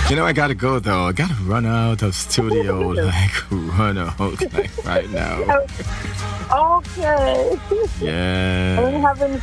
You know, I gotta go though. I gotta run out of studio, like run out, like right now. Okay. Yeah. I'm having